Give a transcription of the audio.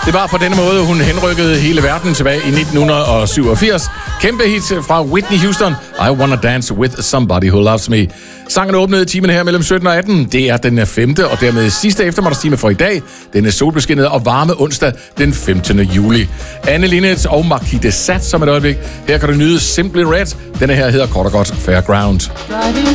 Det var på denne måde, hun henrykkede hele verden tilbage i 1987. Kæmpe hit fra Whitney Houston, I Wanna Dance With Somebody Who Loves Me. Sangen åbnede timen her mellem 17 og 18. Det er den 5. og dermed sidste eftermiddagstime for i dag. Denne solbeskinnede og varme onsdag den 15. juli. Anne Linnet og Marquis de Sade som et øjeblik. Her kan du nyde Simply Red. Denne her hedder kort og godt Fairground.